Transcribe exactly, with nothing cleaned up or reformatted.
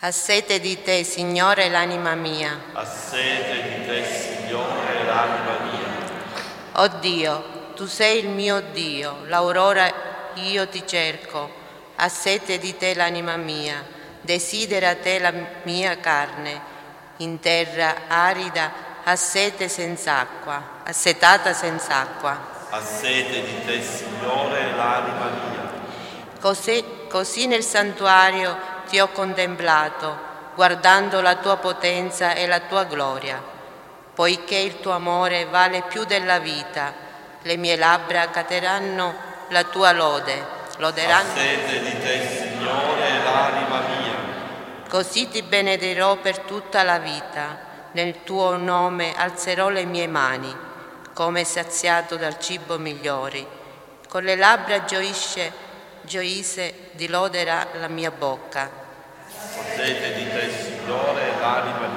Ha sete di te, Signore, l'anima mia. Ha sete di te, Signore, l'anima mia. O Dio, tu sei il mio Dio, l'aurora io ti cerco. Ha sete di te l'anima mia, desidera te la mia carne. In terra arida ha sete senz'acqua, assetata senz'acqua. Ha sete di te, Signore, l'anima mia. Così, così nel santuario ti ho contemplato, guardando la tua potenza e la tua gloria. Poiché il tuo amore vale più della vita, le mie labbra canteranno la tua lode. Loderanno. Ha sete di te, Signore, l'anima mia. Così ti benedirò per tutta la vita. Nel tuo nome alzerò le mie mani, come saziato dal cibo migliori. Con le labbra gioisce, gioise di loderà la mia bocca. Ha sete di te, Signore, l'anima